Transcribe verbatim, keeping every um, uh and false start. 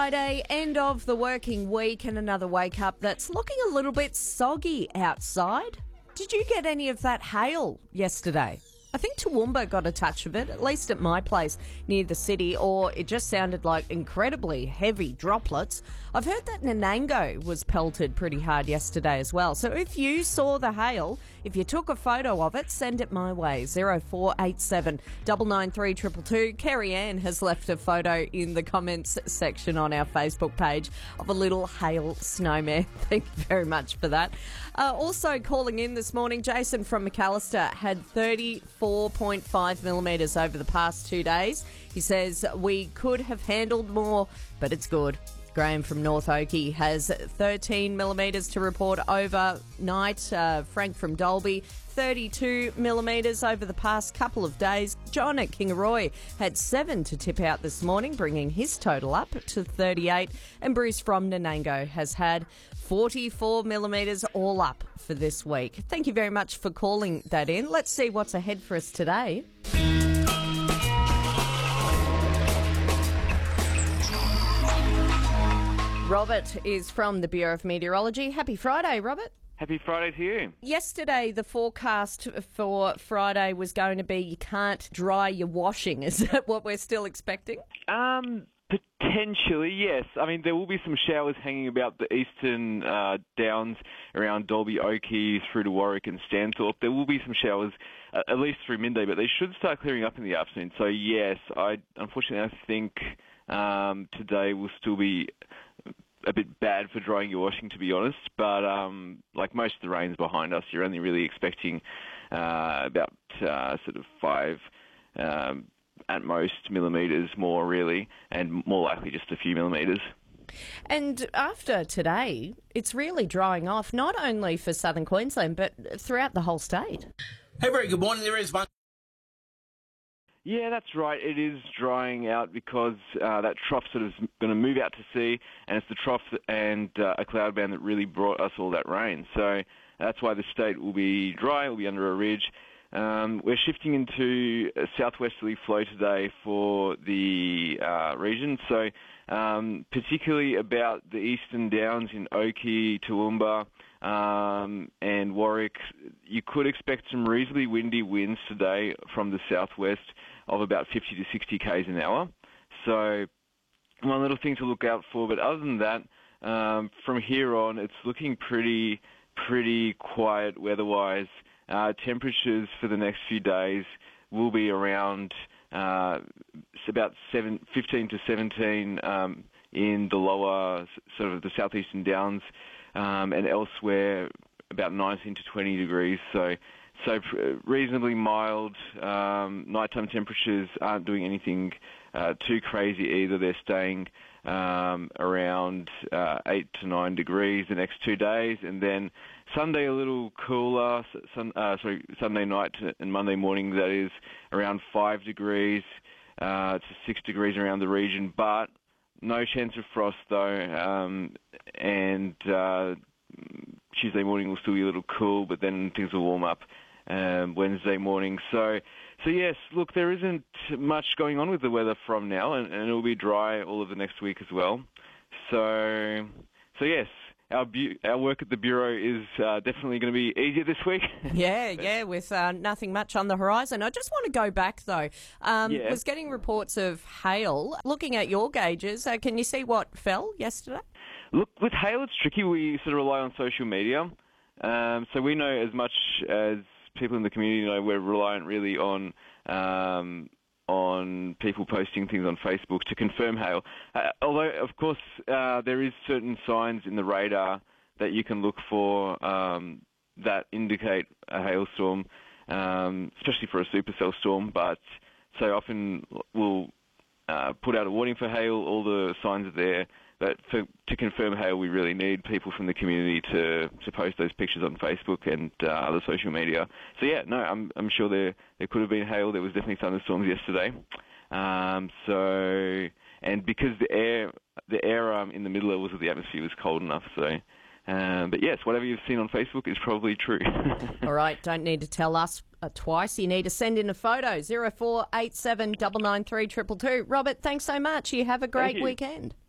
Friday, end of the working week, and another wake up that's looking a little bit soggy outside. Did you get any of that hail yesterday? I think Toowoomba got a touch of it, at least at my place near the city, or it just sounded like incredibly heavy droplets. I've heard that Nanango was pelted pretty hard yesterday as well. So if you saw the hail, if you took a photo of it, send it my way, zero four eight seven nine nine three two two two. Kerry Ann has left a photo in the comments section on our Facebook page of a little hail snowman. Thank you very much for that. Uh, also calling in this morning, Jason from McAllister had thirty-four point five millimetres over the past two days. He says we could have handled more, but it's good. Graham from North Oakey has thirteen millimetres to report overnight. Uh, Frank from Dolby, thirty-two millimetres over the past couple of days. John at Kingaroy had seven to tip out this morning, bringing his total up to thirty-eight. And Bruce from Nanango has had forty-four millimetres all up for this week. Thank you very much for calling that in. Let's see what's ahead for us today. Robert is from the Bureau of Meteorology. Happy Friday, Robert. Happy Friday to you. Yesterday, the forecast for Friday was going to be you can't dry your washing. Is that what we're still expecting? Um, potentially, yes. I mean, there will be some showers hanging about the eastern uh, downs around Dolby, Oakey, through to Warwick and Stanthorpe. There will be some showers, uh, at least through midday, but they should start clearing up in the afternoon. So, yes, I unfortunately, I think um, today will still be a bit bad for drying your washing, to be honest, but um, like most of the rain's behind us, you're only really expecting uh, about uh, sort of five um, at most millimetres more, really, and more likely just a few millimetres. And after today, it's really drying off, not only for southern Queensland, but throughout the whole state. Hey, very good morning. There is one. Yeah, that's right. It is drying out because uh, that trough sort of is going to move out to sea, and it's the trough and uh, a cloud band that really brought us all that rain. So that's why the state will be dry, will be under a ridge. Um, we're shifting into a southwesterly flow today for the uh, region, so um, particularly about the eastern downs in Oakey, Toowoomba, um, and Warwick. You could expect some reasonably windy winds today from the southwest of about fifty to sixty kays an hour. So one little thing to look out for, but other than that, um, from here on, it's looking pretty, pretty quiet weather-wise. Uh, temperatures for the next few days will be around uh, about seven, fifteen to seventeen um, in the lower, sort of the southeastern downs, um, and elsewhere about nineteen to twenty degrees. So So reasonably mild. Um, nighttime temperatures aren't doing anything uh, too crazy either. They're staying um, around uh, eight to nine degrees the next two days, and then Sunday a little cooler. Sun, uh, sorry, Sunday night and Monday morning, that is, around five degrees uh, to six degrees around the region, but no chance of frost though, um, and uh, Tuesday morning will still be a little cool, but then things will warm up um, Wednesday morning. So, so yes, look, there isn't much going on with the weather from now, and, and it will be dry all of the next week as well. So, so yes, our bu- our work at the Bureau is uh, definitely going to be easier this week. Yeah, yeah, with uh, nothing much on the horizon. I just want to go back, though. Um, yeah. was getting reports of hail. Looking at your gauges, uh, can you see what fell yesterday? Look, with hail, it's tricky. We sort of rely on social media. Um, so we know as much as people in the community know. We're reliant really on um, on people posting things on Facebook to confirm hail. Uh, although, of course, uh, there is certain signs in the radar that you can look for um, that indicate a hailstorm, um, especially for a supercell storm. But so often we'll uh, put out a warning for hail. All the signs are there. But for, to confirm hail, we really need people from the community to, to post those pictures on Facebook and uh, other social media. So yeah, no, I'm I'm sure there there could have been hail. There was definitely thunderstorms yesterday. Um, so and because the air the air um, in the mid levels of the atmosphere was cold enough. So, um, but yes, whatever you've seen on Facebook is probably true. All right, don't need to tell us uh, twice. You need to send in a photo. Zero four eight seven nine nine three two two two. Robert, thanks so much. You have a great weekend.